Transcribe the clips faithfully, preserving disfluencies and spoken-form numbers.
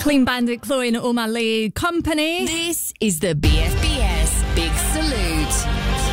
Clean Bandit, Chloe and O'Malley Company. This is the B F B S Big Salute.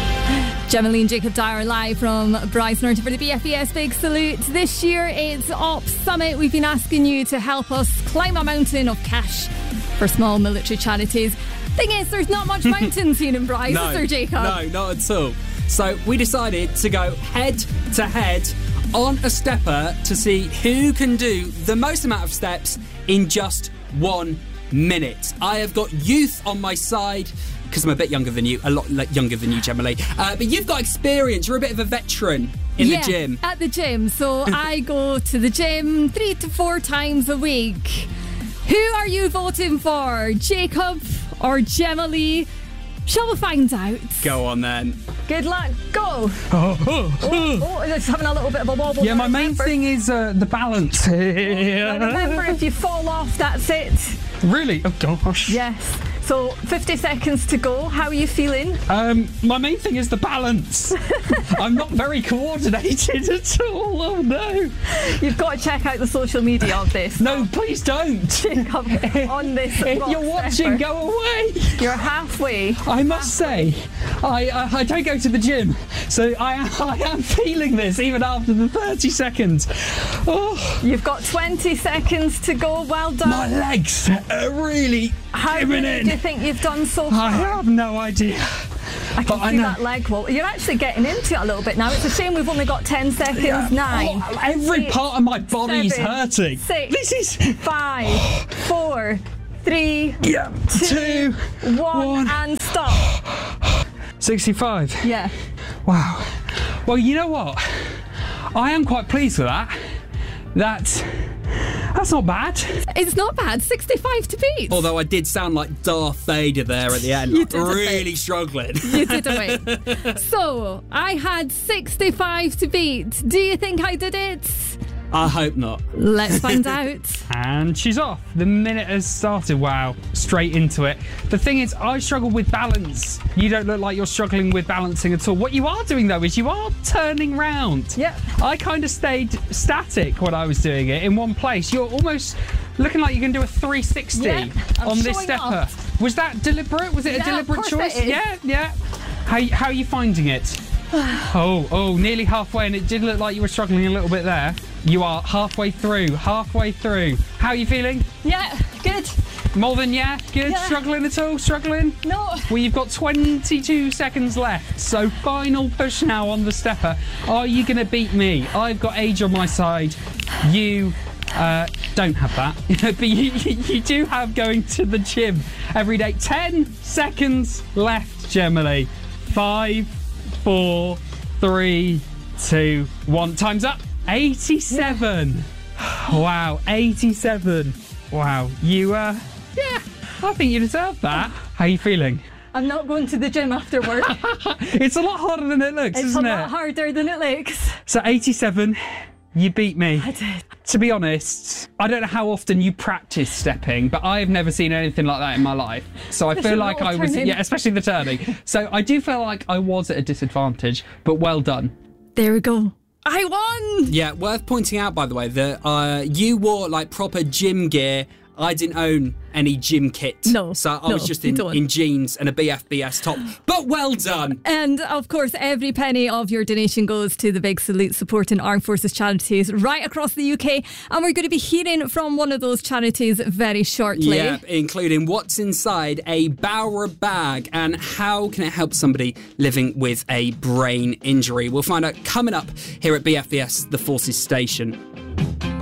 Gemma and Jacob Dyer live from Bryce Norton for the B F B S Big Salute. This year it's Op Summit. We've been asking you to help us climb a mountain of cash for small military charities. Thing is, there's not much mountains here in Bryce, no, is there, Jacob? No, not at all. So we decided to go head to head on a stepper to see who can do the most amount of steps in just one minute. I have got youth on my side because I'm a bit younger than you, a lot younger than you, Gemma Lee. Uh, but you've got experience. You're a bit of a veteran in yeah, the gym. At the gym. So I go to the gym three to four times a week. Who are you voting for? Jacob or Gemma Lee? Shall we find out? Go on then. Good luck. Go. Oh, oh, oh, oh it's having a little bit of a wobble. Yeah, my main remember. thing is uh, the balance. Remember, if you fall off, that's it. Really? Oh, gosh. Yes. So, fifty seconds to go. How are you feeling? Um, my main thing is the balance. I'm not very coordinated at all. Oh, no. You've got to check out the social media of this. No, please don't. Jacob, on this. If you're watching, go away. You're halfway. I must halfway. say, I, I I don't go to the gym, so I am, I am feeling this even after the thirty seconds. Oh. You've got twenty seconds to go. Well done. My legs are really How giving many in. do you think you've done so far? I have no idea. I can but see I know. that leg wall. You're actually getting into it a little bit now. It's a shame we've only got ten seconds. Yeah. Nine. Oh, every eight, part of my body seven, is hurting. Six, this is five, four, three, yeah, two, two one, one, and stop. sixty-five. Yeah. Wow. Well, you know what? I am quite pleased with that. That's that's not bad. It's not bad. sixty-five to beat. Although I did sound like Darth Vader there at the end. You did really a struggling. You did a bit. So, I had sixty-five to beat. Do you think I did it? I hope not. Let's find out. And she's off. The minute has started. Wow. Straight into it. The thing is, I struggle with balance. You don't look like you're struggling with balancing at all. What you are doing, though, is you are turning round. Yep. I kind of stayed static when I was doing it in one place. You're almost looking like you can do a three sixty yeah, on this showing stepper. off. Was that deliberate? Was it Yeah, a deliberate of course choice? it is. Yeah, yeah. How, how are you finding it? oh, oh, nearly halfway, and it did look like you were struggling a little bit there. You are halfway through, halfway through. How are you feeling? Yeah, good. More than yeah? Good? Yeah. Struggling at all? Struggling? No. Well, you've got twenty-two seconds left, so final push now on the stepper. Are you going to beat me? I've got age on my side. You uh, don't have that, but you, you do have going to the gym every day. Ten seconds left, Gemma. Five, four, three, two, one. Time's up. eighty-seven. Wow, eighty-seven. Wow, you, uh, yeah, I think you deserve that. How are you feeling? I'm not going to the gym afterward. It's a lot harder than it looks, It's isn't a it? lot harder than it looks. So eighty-seven, you beat me. I did. To be honest, I don't know how often you practice stepping, but I have never seen anything like that in my life. So I There's feel a like lot I of was, turning. yeah, especially the turning. So I do feel like I was at a disadvantage, but well done. There we go. I won! Yeah, worth pointing out, by the way, that uh, you wore like proper gym gear. I didn't own any gym kit. No, So I no, was just you in, don't. in jeans and a B F B S top. But well done. And of course, every penny of your donation goes to the Big Salute, supporting armed forces charities right across the U K. And we're going to be hearing from one of those charities very shortly. Yeah, including what's inside a Bowra bag and how can it help somebody living with a brain injury. We'll find out coming up here at B F B S, the Forces Station.